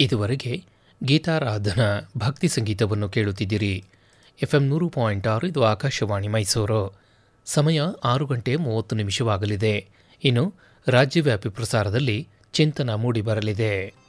ಇದುವರೆಗೆ ಗೀತಾರಾಧನಾ ಭಕ್ತಿ ಸಂಗೀತವನ್ನು ಕೇಳುತ್ತಿದ್ದಿರಿ. FM 100.6 ಇದು ಆಕಾಶವಾಣಿ ಮೈಸೂರು. ಸಮಯ 6:30 ಇನ್ನು ರಾಜ್ಯವ್ಯಾಪಿ ಪ್ರಸಾರದಲ್ಲಿ ಚಿಂತನ ಮೂಡಿಬರಲಿದೆ.